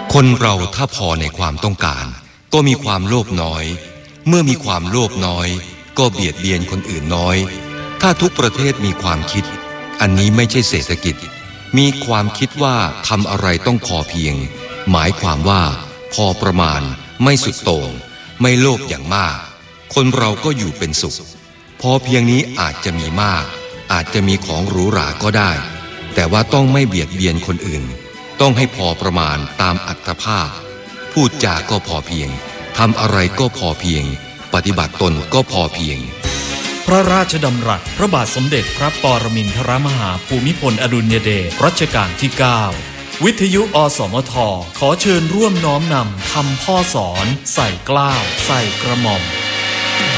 คนเราถ้าพอในความต้องการก็มีความโลภน้อยเมื่อมีความโลภน้อยก็เบียดเบียนคนอื่นน้อยถ้าทุกประเทศมีความคิดอันนี้ไม่ใช่เศรษฐกิจมีความคิดว่าทำอะไรต้องพอเพียงหมายความว่าพอประมาณไม่สุดโต่งไม่โลภอย่างมากคนเราก็อยู่เป็นสุขพอเพียงนี้อาจจะมีมากอาจจะมีของหรูหราก็ได้แต่ว่าต้องไม่เบียดเบียนคนอื่นต้องให้พอประมาณตามอัตภาพพูดจาก็พอเพียงทำอะไรก็พอเพียงปฏิบัติตนก็พอเพียงพระราชดำรัสพระบาทสมเด็จพระปรมินทรมหาภูมิพลอดุลยเดชรัชกาลที่ 9วิทยุอสมทขอเชิญร่วมน้อมนำคำพ่อสอนใส่เกล้าใส่กระหม่อม